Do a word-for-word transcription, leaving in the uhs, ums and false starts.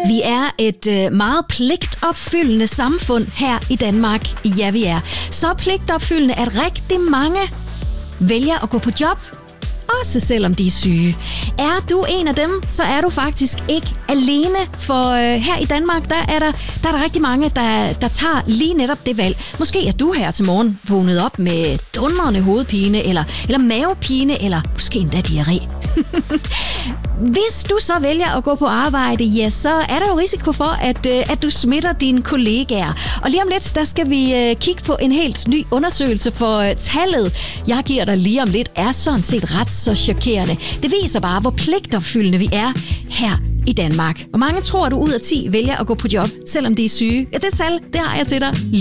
Vi er et øh, meget pligtopfyldende samfund her i Danmark. Ja, vi er. Så pligtopfyldende, at rigtig mange vælger at gå på job, også selvom de er syge. Er du en af dem, så er du faktisk ikke alene, for øh, her i Danmark, der er der, der er der rigtig mange, der, der tager lige netop det valg. Måske er du her til morgen vågnet op med dundrende hovedpine, eller, eller mavepine, eller måske endda diarré. Hvis du så vælger at gå på arbejde, ja, så er der jo risiko for, at, øh, at du smitter dine kollegaer. Og lige om lidt, der skal vi øh, kigge på en helt ny undersøgelse, for øh, tallet, jeg giver dig lige om lidt, er sådan set ret så chokerende. Det viser bare, hvor pligtopfyldende vi er her i Danmark. Hvor mange tror du ud af ti vælger at gå på job, selvom de er syge? Ja, det tal, det har jeg til dig.